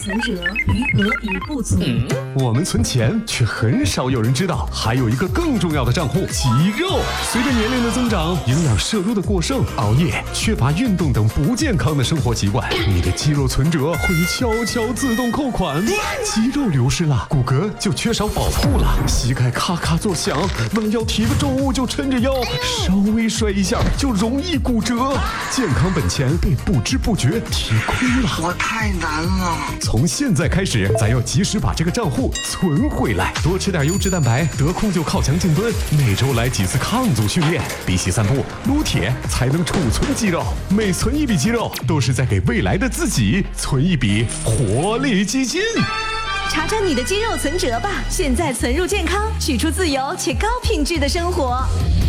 存折余额已不足。 我们存钱，却很少有人知道，还有一个更重要的账户——肌肉。随着年龄的增长，营养摄入的过剩、熬夜、缺乏运动等不健康的生活习惯，你的肌肉存折会悄悄自动扣款。肌肉流失了，骨骼就缺少保护了，膝盖咔咔作响，弯腰提个重物就抻着腰，稍微摔一下就容易骨折，健康本钱被不知不觉提空了。 我太难了。 从现在开始，咱要及时把这个账户存回来，多吃点优质蛋白，得空就靠墙静蹲，每周来几次抗阻训练，比起散步、撸铁才能储存肌肉。每存一笔肌肉，都是在给未来的自己存一笔活力基金。 查查你的肌肉存折吧，现在存入健康，取出自由且高品质的生活。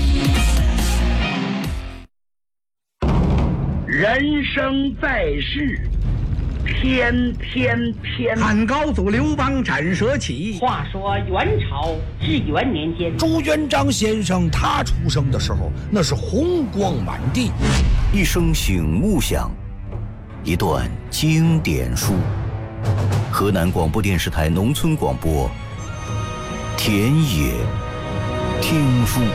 人生在世，天天偏。 汉高祖刘邦斩蛇起。 话说元朝至元年间， 朱元璋先生他出生的时候，那是红光满地。 一声醒目响，一段经典书。河南广播电视台农村广播，田野听书。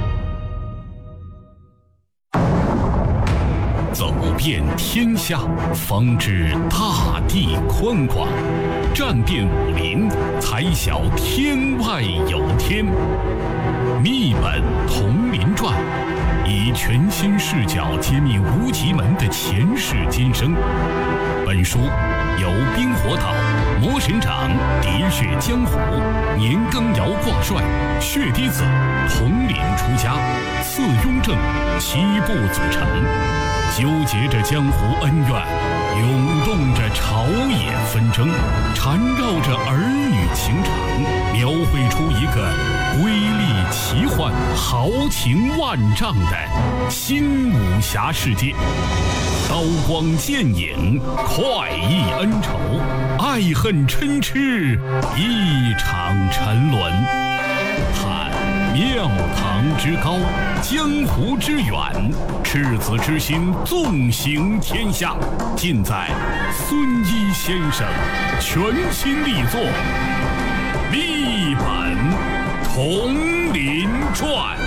走遍天下，方知大地宽广；战遍武林，才晓天外有天。秘本同林传，以全新视角揭秘无极门的前世今生。本书由冰火岛、魔神掌、喋血江湖、年羹尧挂帅、血滴子、统领出家、次雍正7部组成，纠结着江湖恩怨，涌动着朝野纷争，缠绕着儿女情长，描绘出一个瑰丽奇幻、豪情万丈的新武侠世界。刀光剑影，快意恩仇，爱恨嗔痴，一场沉沦。探庙堂之高，江湖之远，赤子之心纵行天下，尽在孙一先生全新力作《秘本同林传》。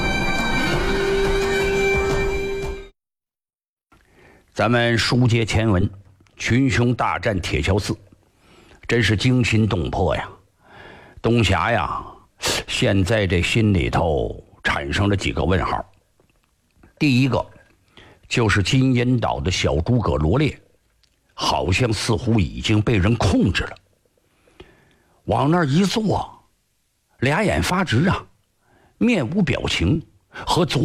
咱们书接前文，群雄大战铁桥寺，真是惊心动魄呀！东侠呀，现在这心里头产生了几个问号。第一个就是金银岛的小诸葛罗烈，好像似乎已经被人控制了，往那儿一坐，俩眼发直啊，面无表情，和昨